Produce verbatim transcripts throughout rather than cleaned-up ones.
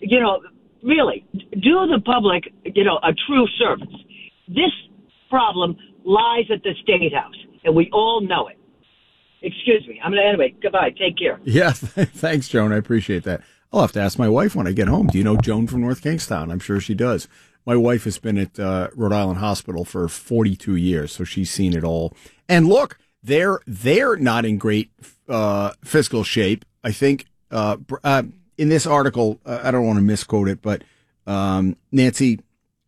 you know, really, do the public, you know, a true service. This problem lies at the State House, and we all know it. Excuse me. I'm going to, anyway, goodbye. Take care. Yeah, thanks, Joan. I appreciate that. I'll have to ask my wife when I get home. Do you know Joan from North Kingstown? I'm sure she does. My wife has been at uh, Rhode Island Hospital for forty-two years, so she's seen it all. And look, they're they're not in great uh, fiscal shape. I think uh, uh, in this article, uh, I don't want to misquote it, but um, Nancy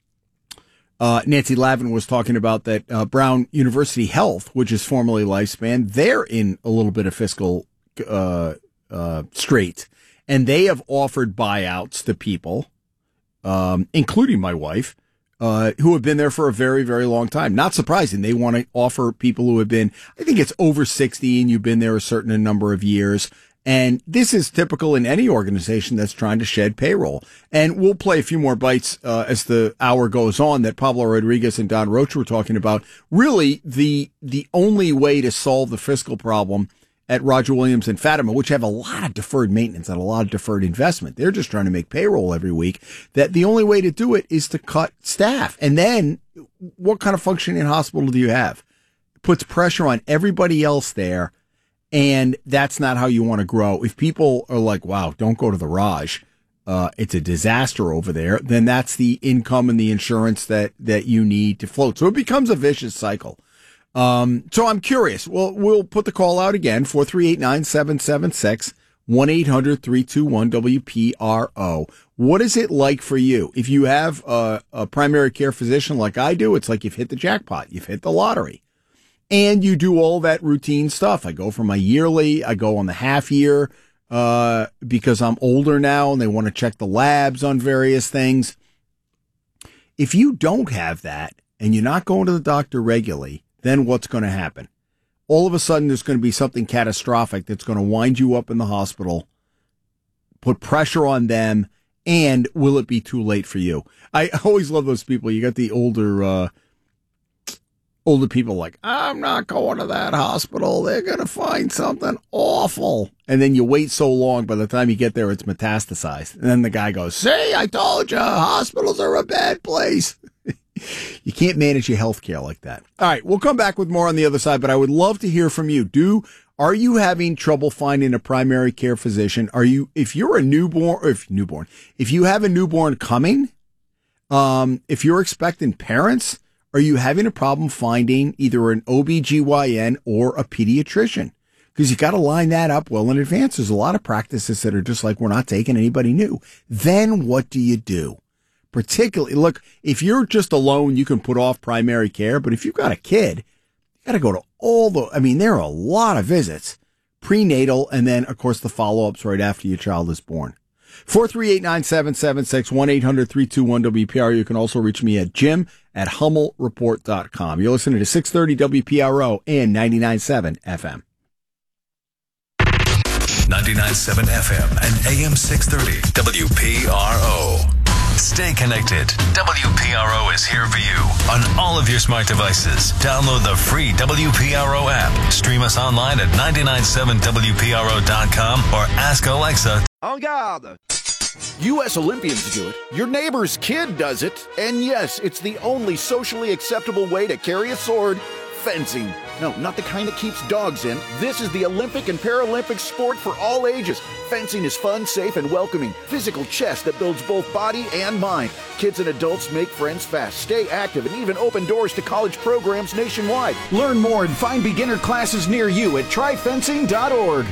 uh, Nancy Lavin was talking about that uh, Brown University Health, which is formerly Lifespan, they're in a little bit of fiscal uh, uh, strait, and they have offered buyouts to people. Um, including my wife, uh, who have been there for a very, very long time. Not surprising. They want to offer people who have been, I think it's over sixty and you've been there a certain number of years. And this is typical in any organization that's trying to shed payroll. And we'll play a few more bites, uh, as the hour goes on that Pablo Rodriguez and Don Roach were talking about. Really, the, the only way to solve the fiscal problem at Roger Williams and Fatima, which have a lot of deferred maintenance and a lot of deferred investment. They're just trying to make payroll every week. That the only way to do it is to cut staff. And then what kind of functioning hospital do you have? It puts pressure on everybody else there. And that's not how you want to grow. If people are like, wow, don't go to the Raj, uh, it's a disaster over there, then that's the income and the insurance that, that you need to float. So it becomes a vicious cycle. Um, so I'm curious. Well, we'll put the call out again, four three eight, nine seven seven six, one eight hundred, three two one, W P R O. What is it like for you? If you have a, a primary care physician like I do, it's like you've hit the jackpot. You've hit the lottery. And you do all that routine stuff. I go for my yearly. I go on the half year, uh, because I'm older now and they want to check the labs on various things. If you don't have that and you're not going to the doctor regularly, then what's going to happen? All of a sudden, there's going to be something catastrophic that's going to wind you up in the hospital, put pressure on them, and will it be too late for you? I always love those people. You got the older, uh, older people like, I'm not going to that hospital. They're going to find something awful. And then you wait so long, by the time you get there, it's metastasized. And then the guy goes, see, I told you, hospitals are a bad place. You can't manage your health care like that. All right, we'll come back with more on the other side, but I would love to hear from you. Do are you having trouble finding a primary care physician? Are you, if you're a newborn, or if newborn, if you have a newborn coming, um, if you're expecting parents, are you having a problem finding either an O B G Y N or a pediatrician? Because you got to line that up well in advance. There's a lot of practices that are just like, we're not taking anybody new. Then what do you do? Particularly, look, if you're just alone, you can put off primary care. But if you've got a kid, you got to go to all the, I mean, there are a lot of visits, prenatal, and then, of course, the follow-ups right after your child is born. four three eight, nine seven seven six, one eight hundred, three two one, W P R O. You can also reach me at jim at hummel report dot com. You're listening to six thirty W P R O and ninety-nine point seven F M. ninety-nine point seven F M and A M six thirty W P R O. Stay connected. W P R O is here for you on all of your smart devices. Download the free W P R O app. Stream us online at nine nine seven W P R O dot com or ask Alexa. En garde! U S Olympians do it. Your neighbor's kid does it. And yes, it's the only socially acceptable way to carry a sword. Fencing. No, not the kind that keeps dogs in. This is the Olympic and Paralympic sport for all ages. Fencing is fun, safe, and welcoming. Physical chess that builds both body and mind. Kids and adults make friends fast, stay active, and even open doors to college programs nationwide. Learn more and find beginner classes near you at try fencing dot org.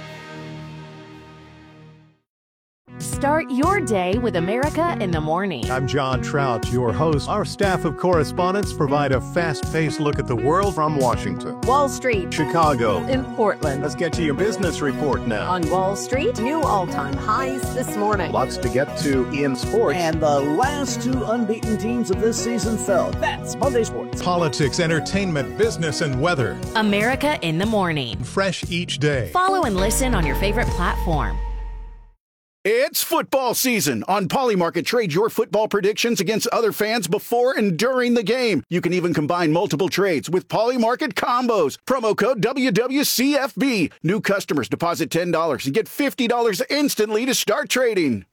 Start your day with America in the Morning. I'm John Trout, your host. Our staff of correspondents provide a fast-paced look at the world from Washington, Wall Street, Chicago, in Portland. Let's get to your business report now. On Wall Street, new all-time highs this morning. Lots to get to in sports. And the last two unbeaten teams of this season fell. That's Monday Sports. Politics, entertainment, business, and weather. America in the Morning. Fresh each day. Follow and listen on your favorite platform. It's football season. On Polymarket, trade your football predictions against other fans before and during the game. You can even combine multiple trades with Polymarket combos. Promo code W W C F B. New customers deposit ten dollars and get fifty dollars instantly to start trading.